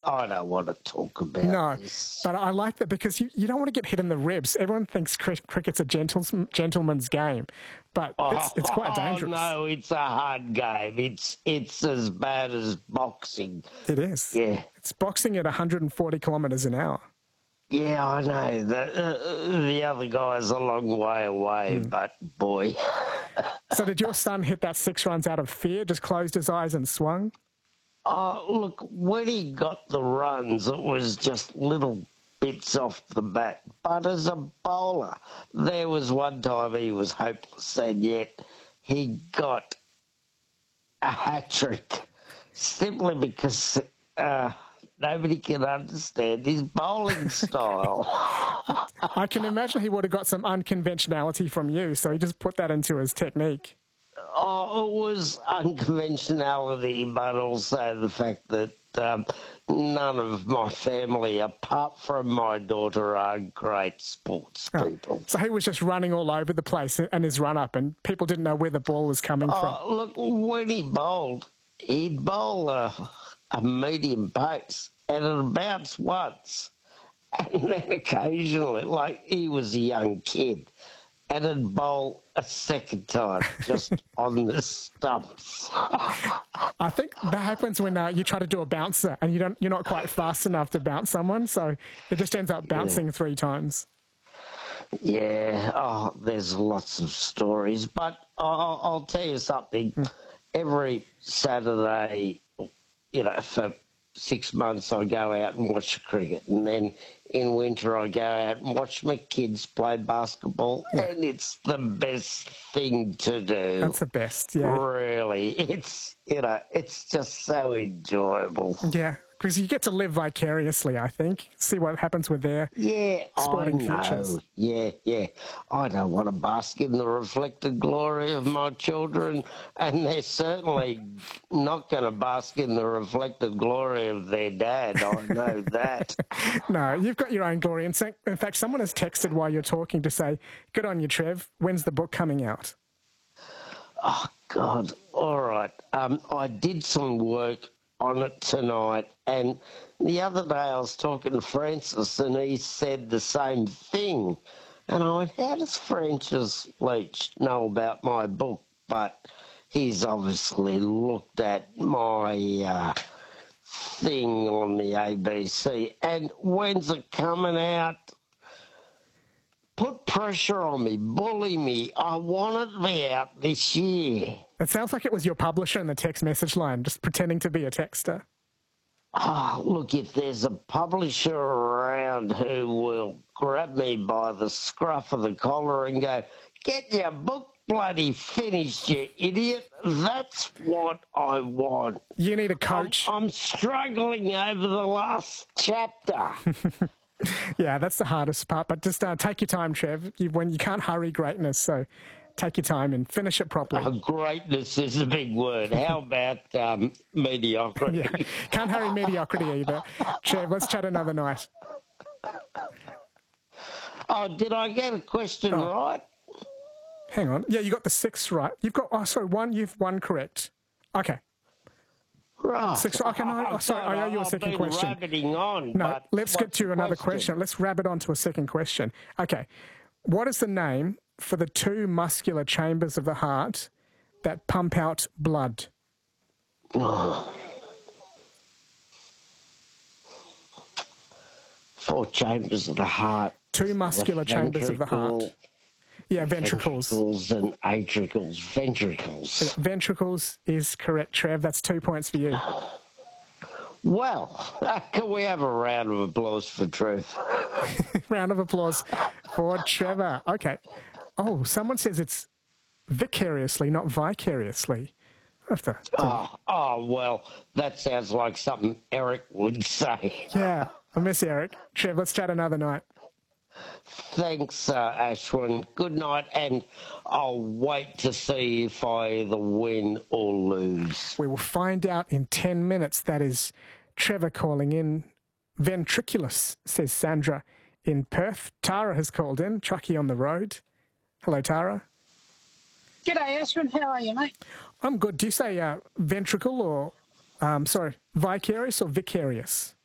I don't want to talk about No, this. but I like that because you don't want to get hit in the ribs. Everyone thinks cricket's a gentleman's game, but it's quite dangerous. Oh, no, it's a hard game. It's as bad as boxing. It is. Yeah. It's boxing at 140 kilometres an hour. Yeah, I know. The other guy's a long way away, but boy. So did your son hit that 6 runs out of fear, just closed his eyes and swung? Oh, look, when he got the runs, it was just little bits off the bat. But as a bowler, there was one time he was hopeless, and yet he got a hat-trick simply because nobody can understand his bowling style. I can imagine he would have got some unconventionality from you, so he just put that into his technique. Oh, it was unconventionality, but also the fact that none of my family, apart from my daughter, are great sports people. So he was just running all over the place in his run-up, and people didn't know where the ball was coming from. Look, when he bowled, he'd bowl a medium pace, and it bounced once. And then occasionally, like he was a young kid, and it'd bowl a second time just on the stumps. I think that happens when you try to do a bouncer and you're not quite fast enough to bounce someone, so it just ends up bouncing 3 times. Yeah, there's lots of stories, but I'll tell you something. Every Saturday, for 6 months I go out and watch cricket, and then in winter I go out and watch my kids play basketball, and it's the best thing to do. That's the best, yeah. Really, it's just so enjoyable. Yeah, because you get to live vicariously, I think. See what happens with their sporting futures. Yeah. I don't want to bask in the reflected glory of my children, and they're certainly not going to bask in the reflected glory of their dad. I know that. No, you've got your own glory. In fact, someone has texted while you're talking to say, good on you, Trev. When's the book coming out? Oh, God. All right. I did some work on it tonight, and the other day I was talking to Francis, and he said the same thing. And I went, how does Francis Leach know about my book? But he's obviously looked at my thing on the ABC. And when's it coming out? Put pressure on me, bully me. I want it to be out this year. It sounds like it was your publisher in the text message line, just pretending to be a texter. Oh, look, if there's a publisher around who will grab me by the scruff of the collar and go, get your book bloody finished, you idiot, that's what I want. You need a coach. I'm struggling over the last chapter. Yeah, that's the hardest part. But just take your time, Trev. When you can't hurry greatness, so take your time and finish it properly. Greatness is a big word. How about mediocrity? Yeah, can't hurry mediocrity either. Trev, let's chat another night. Oh, did I get a question right? Hang on. Yeah, you got the 6 right. You've one correct. Okay. Right. 6. Okay, no, sorry, I owe you a second question. Rabbiting on, no, let's get to another question. Let's rabbit on to a second question. Okay. What is the name for the 2 muscular chambers of the heart that pump out blood? 4 chambers of the heart. 2 muscular chambers of the heart. Yeah, ventricles. Ventricles and atricles. Ventricles. Ventricles is correct, Trev. That's 2 points for you. Well, can we have a round of applause for Trev? Round of applause for Trevor. Okay. Oh, someone says it's vicariously, not vicariously. Well, that sounds like something Eric would say. Yeah, I miss Eric. Trev, let's chat another night. Thanks, Ashwin. Good night, and I'll wait to see if I either win or lose. We will find out in 10 minutes. That is Trevor calling in. Ventriculus, says Sandra in Perth. Tara has called in. Truckie on the road. Hello, Tara. G'day, Ashwin. How are you, mate? I'm good. Do you say ventricle or, vicarious or vicarious?